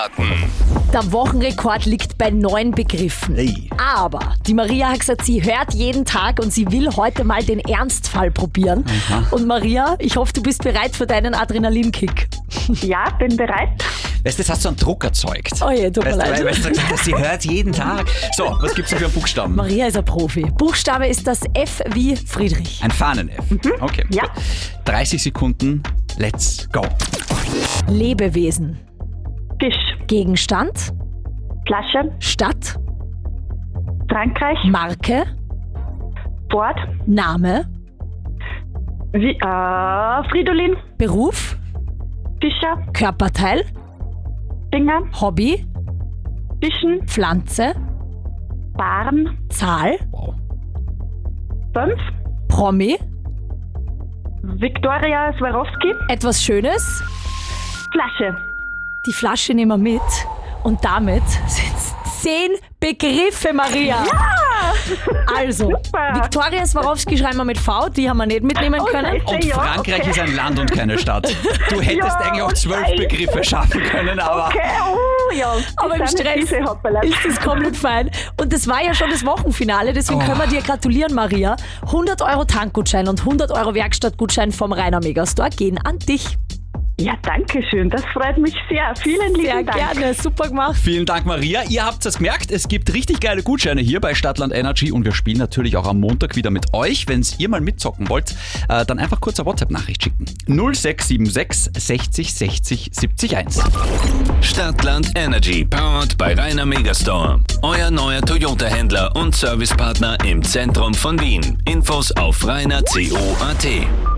Der Wochenrekord liegt bei 9 Begriffen. Hey. Aber die Maria hat gesagt, sie hört jeden Tag und sie will heute mal den Ernstfall probieren. Aha. Und Maria, ich hoffe, du bist bereit für deinen Adrenalinkick. Ja, bin bereit. Weißt du, das hast du einen Druck erzeugt. Oh je, tut mir leid. Weißt du, gesagt hast, sie hört jeden Tag. So, was gibt's da für einen Buchstaben? Maria ist ein Profi. Buchstabe ist das F wie Friedrich. Ein Fahnen-F. Okay. Ja. Gut. 30 Sekunden, let's go. Lebewesen. Fisch. Gegenstand. Flasche. Stadt. Frankreich. Marke. Ford. Name. Fridolin. Beruf. Fischer. Körperteil. Finger. Hobby. Fischen. Pflanze. Barn. Zahl. Wow. 5. Promi. Viktoria Swarovski. Etwas Schönes. Flasche. Die Flasche nehmen wir mit. Und damit sind es 10 Begriffe, Maria. Also, Super. Viktoria Swarovski schreiben wir mit V, die haben wir nicht mitnehmen können. Und Ja, Frankreich okay. ist ein Land und keine Stadt. Du hättest Ja, eigentlich auch 12 nein. Begriffe schaffen können, aber... Okay, ja. Aber im Das sind Stress diese Hoppala. ist das komplett fein. Und das war ja schon das Wochenfinale, deswegen können wir dir gratulieren, Maria. 100 Euro Tankgutschein und 100 Euro Werkstattgutschein vom Rainer Megastore gehen an dich. Ja, danke schön. Das freut mich sehr. Vielen lieben Sehr Dank. gerne, super gemacht. Vielen Dank, Maria. Ihr habt es gemerkt, es gibt richtig geile Gutscheine hier bei Stadtland Energy und wir spielen natürlich auch am Montag wieder mit euch. Wenn ihr mal mitzocken wollt, dann einfach kurz eine WhatsApp-Nachricht schicken. 0676 60 60 70 1. Stadtland Energy, powered bei Rainer Megastore. Euer neuer Toyota-Händler und Servicepartner im Zentrum von Wien. Infos auf rainerco.at.